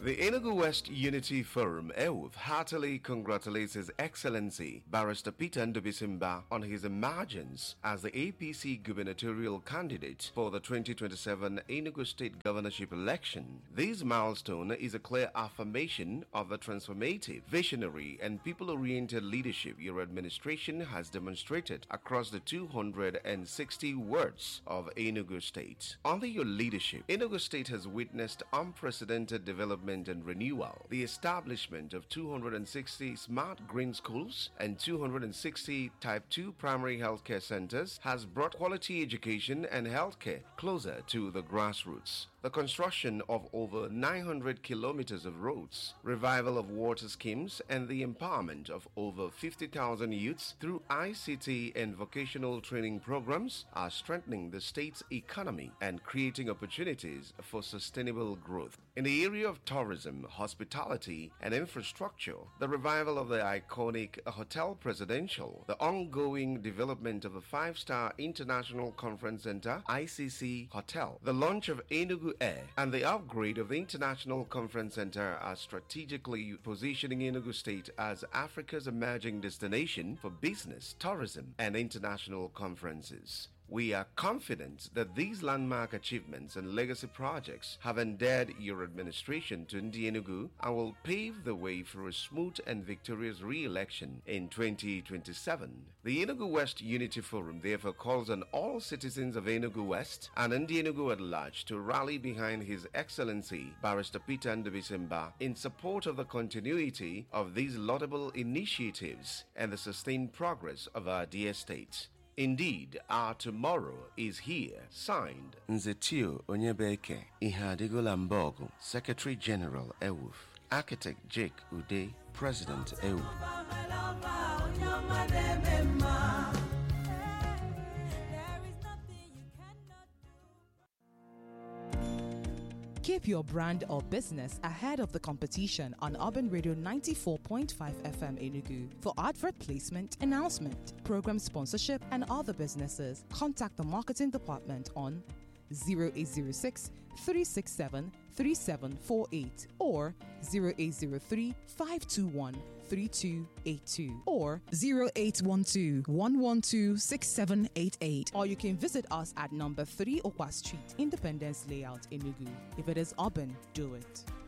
The Enugu West Unity Forum, EWF, heartily congratulates His Excellency Barrister Peter Ndubisimba on his emergence as the APC gubernatorial candidate for the 2027 Enugu State governorship election. This milestone is a clear affirmation of the transformative, visionary, and people-oriented leadership your administration has demonstrated across the 260 wards of Enugu State. Under your leadership, Enugu State has witnessed unprecedented development and renewal. The establishment of 260 smart green schools and 260 type 2 primary healthcare centers has brought quality education and healthcare closer to the grassroots. The construction of over 900 kilometers of roads, revival of water schemes, and the empowerment of over 50,000 youths through ICT and vocational training programs are strengthening the state's economy and creating opportunities for sustainable growth. In the area of tourism, hospitality, and infrastructure, the revival of the iconic Hotel Presidential, the ongoing development of the 5-star International Conference Center ICC Hotel, the launch of Enugu Air, and the upgrade of the International Conference Center are strategically positioning Enugu State as Africa's emerging destination for business, tourism, and international conferences. We are confident that these landmark achievements and legacy projects have endeared your administration to Enugu and will pave the way for a smooth and victorious re-election in 2027. The Enugu West Unity Forum therefore calls on all citizens of Enugu West and Enugu at large to rally behind His Excellency Barrister Peter Ndubisimba in support of the continuity of these laudable initiatives and the sustained progress of our dear state. Indeed, our tomorrow is here. Signed, Nzetio Onyebeke Ihadigola Mbogo, Secretary General EWF. Architect Jake Ude, President EWF. Keep your brand or business ahead of the competition on Urban Radio 94.5 FM Enugu. For advert placement, announcement, program sponsorship, and other businesses, contact the marketing department on 0806 367 3748 or 0803 521 3282 or 0812 112 6788, or you can visit us at number 3 Okwa Street, Independence Layout, Enugu. If it is urban, do it.